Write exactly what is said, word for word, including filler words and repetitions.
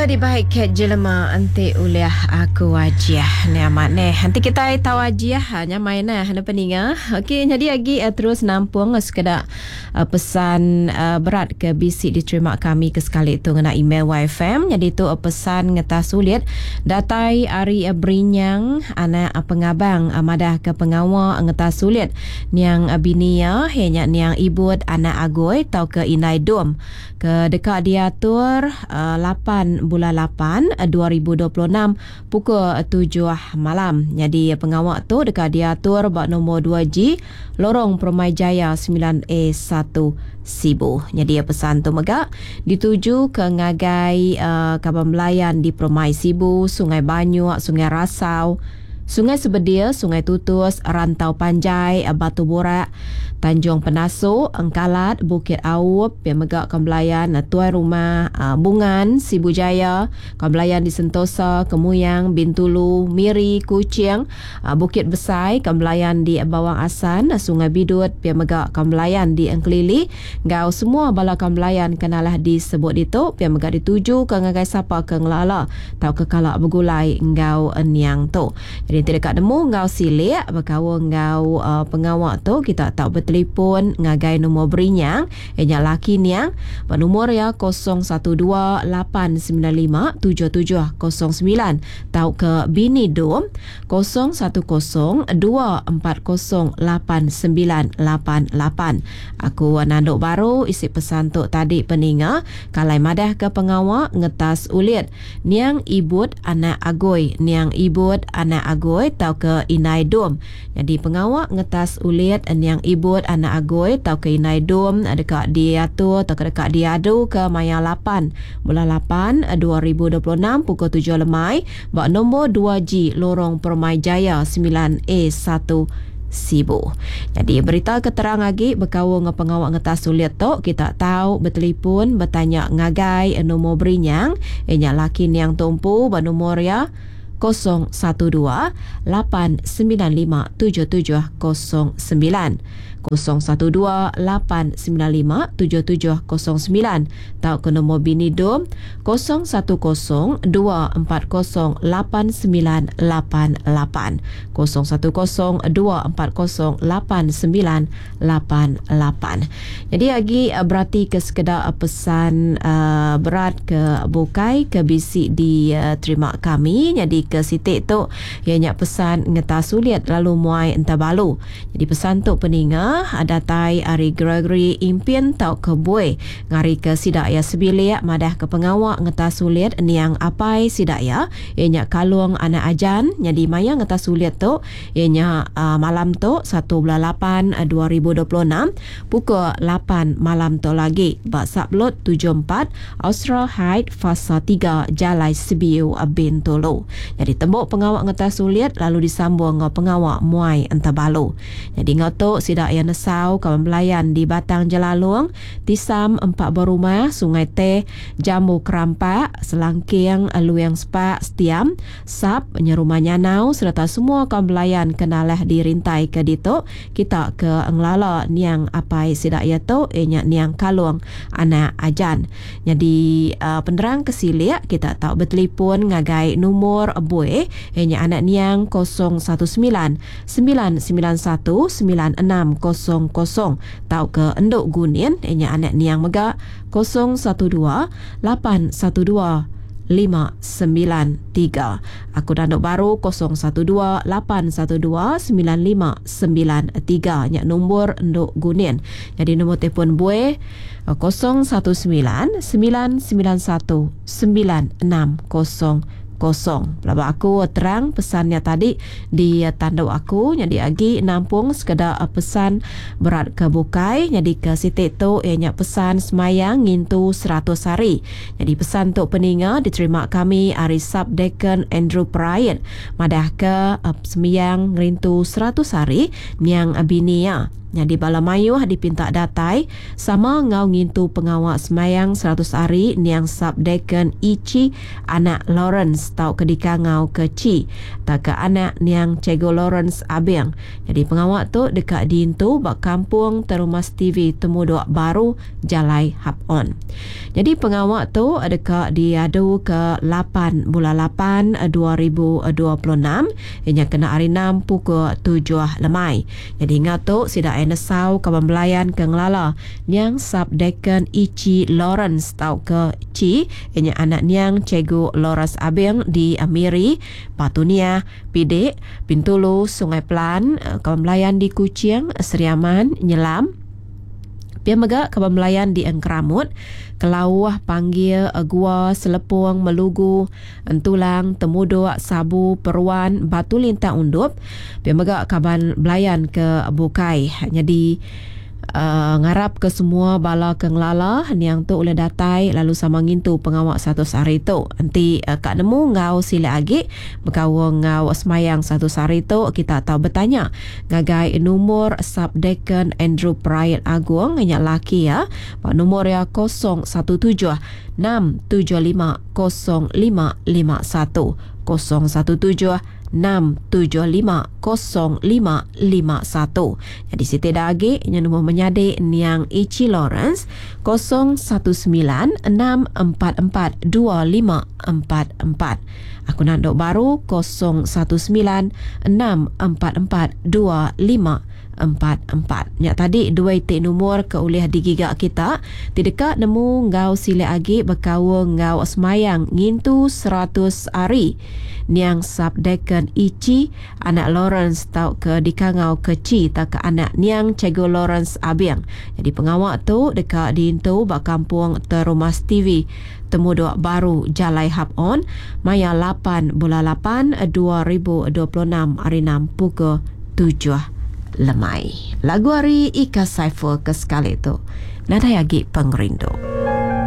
Lebih baik ket jelema ante uliah aku wajiah ni amat ni. Nanti kita tahu wajiah hanya main nah hana peninga. Okey jadi lagi uh, terus nampung uh, sekedar uh, pesan uh, berat ke bisik diterima kami ke sekali itu ngena email Y F M. Jadi tu uh, pesan ngeta sulit datai ari uh, brinyang anak uh, pengabang uh, madah ke pengawa uh, ngeta sulit niang uh, binia hanya niang ibut anak agoi tau ke inai dom ke dekat diatur uh, lapan bulan lapan dua ribu dua puluh enam pukul tujuh malam. Jadi pengawak tu dekat diatur bak nombor dua G Lorong Permai Jaya sembilan A satu Sibu. Jadi pesan tu megak dituju ke ngagai uh, Kaban Melayan di Permai Sibu, Sungai Banyuak, Sungai Rasau, Sungai Sebedia, Sungai Tutus, Rantau Panjai, Batu Borak, Tanjung Penasu, Engkalat, Bukit Awup, yang megak Kembelayan, Tuai Rumah, Bungan, Sibu Jaya, Kembelayan di Sentosa, Kemuyang, Bintulu, Miri, Kuching, Bukit Besai, Kembelayan di Bawang Asan, Sungai Bidut, yang megak Kembelayan di Engkelili. Gau semua bala Kembelayan kenalah disebut itu, yang megak dituju ke ngagai sapa ke ngelala, tau ke kalak bergulai ngau niang tu. Jadi tidak nemu ngau silik berkawa ngau uh, pengawak tu kita tak bertelefon ngagai nombor berinyang enya laki niang bernomor ya kosong satu dua lapan sembilan lima tujuh tujuh kosong sembilan tau ke bini dom kosong satu kosong dua empat kosong lapan sembilan lapan lapan. Aku nanduk baru isi pesan tu tadi peninga kalai madah ke pengawak ngetas ulit niang ibut anak agoi niang ibut anak agoi tau ke inai dom. Jadi pengawak ngetas ulit yang ibut anak agoi tau ke inai dom dekat diatur atau ke dekat diadu ke maya lapan bulan lapan dua ribu dua puluh enam pukul tujuh lemai bak nombor dua G Lorong Permai Jaya sembilan A satu Sibu. Jadi berita keterang lagi berkawa dengan pengawak ngetas sulit tu kita tahu bertelefon bertanya ngagai nombor berinyang enya laki yang tumpu bernomor ya kosong satu dua lapan sembilan lima tujuh tujuh kosong sembilan kosong satu dua lapan sembilan lima tujuh tujuh kosong sembilan tau ke nombor bini dom kosong satu kosong dua empat kosong lapan sembilan lapan lapan kosong satu kosong dua empat kosong lapan sembilan lapan lapan. Jadi lagi berarti ke sekedar pesan uh, berat ke bukai ke bisik di uh, terima kami. Jadi ke sitik tu ianya pesan ngetas sulit lalu muai entah balu. Jadi pesan tu peninga datai Ari Gregory Impian tau ke buai ngari ke sidak ya sebilik madah ke pengawak ngetas sulit niang apai sidak ya ianya kalung anak ajan. Jadi maya ngetas sulit tu ianya uh, malam tu satu bulan lapan dua ribu dua puluh enam pukul lapan malam tu lagi bak sablot tujuh empat Austral Height Fasa tiga Jalai Sibiu Bintulu. Jadi tembok pengawak ngetas sulit lalu disambung dengan pengawak muai entabalu. Jadi ngotok sidak yang nesau kawan belayan di Batang Jelalung, Tisam empat berumah, Sungai Teh, Jambu Kerampak, Selangking, Luyang Sepak, Setiam, Sap, Nyerumah Nyanau serta semua kawan belayan kenalah dirintai ke ditu kita ke Englala niang apai sidak ya tu enya niang kalung anak ajan. Jadi uh, penerang kesilik kita tak bertelefon ngagai nomor buai enya anak niang kosong satu sembilan sembilan sembilan satu sembilan enam kosong kosong tau ke Enduk Gunin enya anak niang megak kosong satu dua lapan satu dua lima sembilan tiga. Aku danduk baru kosong satu dua lapan satu dua sembilan lima sembilan tiga nya nombor Enduk Gunin. Jadi nombor telefon buai kosong satu sembilan sembilan sembilan satu sembilan enam kosong kosong. Pelabak aku terang pesannya tadi di tanduk aku. Jadi lagi nampung sekedar pesan berat ke bukai. Jadi ke sitik tu ianya pesan semayang ngintu seratus hari. Jadi pesan tu peninga diterima kami Ari Subdeacon Andrew Pride madah ke uh, semayang ngintu seratus hari niang binia Jadi bala mayuh dipinta datai sama ngau ngintu pengawal semayang seratus hari niang sabdeken Ichi anak Lawrence tau kedika ngau ke Ci tak ke anak niang Cego Lawrence abeng. Jadi pengawal tu dekat dintu bak kampung Terumas T V Temuduk Baru Jalai Hap On. Jadi pengawal tu dekat diadu ke lapan bulan lapan dua ribu dua puluh enam yang kena hari enam pukul tujuh lemai. Jadi ingat tu sida Nesau kawan belayan ke ngelala niang sabdeken Ichi Lawrence tau ke Ci ianya anak niang Cegu Lawrence abeng di Amiri Patunia Pidek Bintulu Sungai Pelan kawan belayan di Kuching Seriaman Nyelam Pia mega kawan belayan di Engkramut Kelawah Panggil Gua Selepung Melugu Entulang Temuduk Sabu Peruan Batu Lintang Undup Pia mega kawan belayan ke Bukai. Jadi uh, ngarap ke semua bala ke ngelala yang tu oleh datai lalu sama ngintu pengawak satu hari tu. Nanti uh, kak nemu ngau sila agi berkawa ngau semayang satu hari tu kita tahu bertanya ngagai nomor sabdeken Andrew Pride Agung hanya laki ya. Pak nomor ya kosong satu tujuh enam tujuh lima kosong lima lima satu kosong satu tujuh enam tujuh lima kosong lima lima satu. Jadi Siti Dagi yang nombor menyade niang Ichi Lawrence kosong satu sembilan enam empat empat dua lima empat empat. Aku nak dok baru kosong satu sembilan enam empat empat dua lima empat empat. Nyak tadi dua itik nomor ke oleh di gigak kita. Tidak nemu ngau sile agi berkawa ngau semayang ngintu seratus hari. Niang sabdeken Ichi anak Lawrence tau ke dikangau ke Ci tak ke anak niang Cego Lawrence abeng. Jadi pengawak tu dekat di Intu bak kampung Terumas T V Temuduk Baru Jalai Hap On Maya lapan bulan lapan dua ribu dua puluh enam hari enam pukul tujuh lemai. Lagu hari Ika Saiful ke sekali tu. Nada yagi pengerindu.